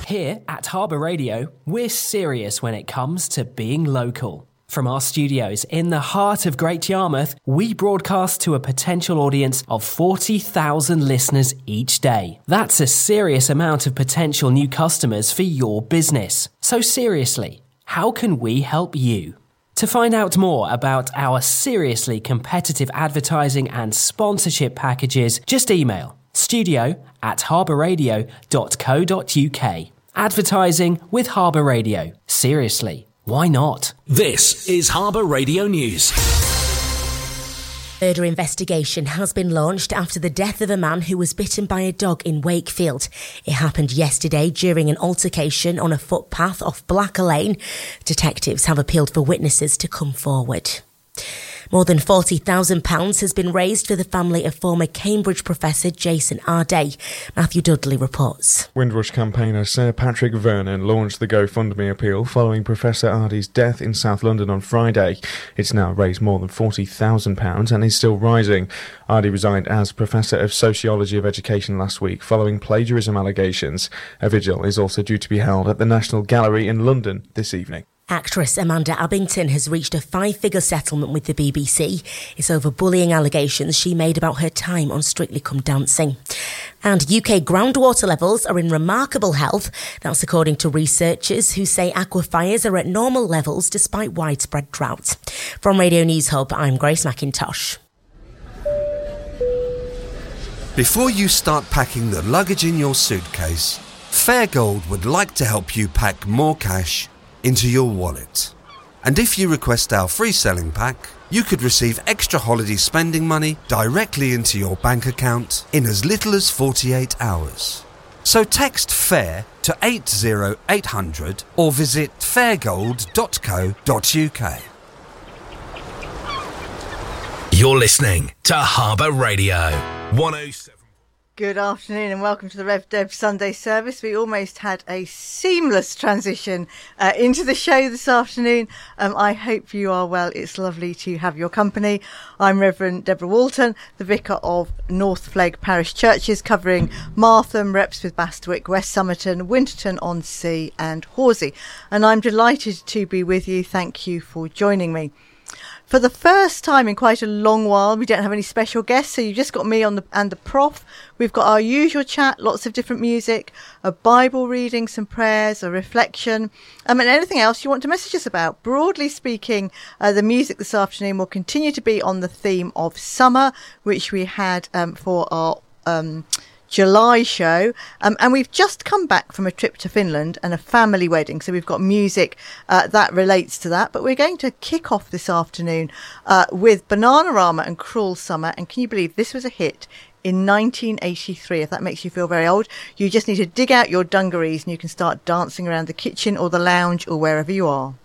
Here at Harbour Radio, we're serious when it comes to being local. From our studios in the heart of Great Yarmouth, we broadcast to a potential audience of 40,000 listeners each day. That's a serious amount of potential new customers for your business. So seriously, how can we help you? To find out more about our seriously competitive advertising and sponsorship packages, just email studio@harbourradio.co.uk. Advertising with Harbour Radio. Seriously, why not? This is Harbour Radio News. Murder investigation has been launched after the death of a man who was bitten by a dog in Wakefield. It happened yesterday during an altercation on a footpath off Blacker Lane. Detectives have appealed for witnesses to come forward. More than £40,000 has been raised for the family of former Cambridge professor Jason Arday. Matthew Dudley reports. Windrush campaigner Sir Patrick Vernon launched the GoFundMe appeal following Professor Arday's death in South London on Friday. It's now raised more than £40,000 and is still rising. Arday resigned as Professor of Sociology of Education last week following plagiarism allegations. A vigil is also due to be held at the National Gallery in London this evening. Actress Amanda Abbington has reached a 5-figure settlement with the BBC. It's over bullying allegations she made about her time on Strictly Come Dancing. And UK groundwater levels are in remarkable health. That's according to researchers who say aquifers are at normal levels despite widespread drought. From Radio News Hub, I'm Grace McIntosh. Before you start packing the luggage in your suitcase, Fairgold would like to help you pack more cash into your wallet. And if you request our free selling pack, you could receive extra holiday spending money directly into your bank account in as little as 48 hours. So text FAIR to 80800 or visit fairgold.co.uk. You're listening to Harbour Radio 107. Good afternoon and welcome to the Rev Deb Sunday service. We almost had a seamless transition into the show this afternoon. I hope you are well. It's lovely to have your company. I'm Reverend Deborah Walton, the Vicar of North Flegg Parish Churches, covering Martham, Repsford, Bastwick, West Somerton, Winterton-on-Sea and Horsey. And I'm delighted to be with you. Thank you for joining me. For the first time in quite a long while, we don't have any special guests, so you've just got me and the Prof. We've got our usual chat, lots of different music, a Bible reading, some prayers, a reflection, and anything else you want to message us about. Broadly speaking, the music this afternoon will continue to be on the theme of summer, which we had for our July show, and we've just come back from a trip to Finland and a family wedding, so we've got music that relates to that. But we're going to kick off this afternoon with Bananarama and Cruel Summer, and can you believe this was a hit in 1983? If that makes you feel very old, you just need to dig out your dungarees and you can start dancing around the kitchen or the lounge or wherever you are.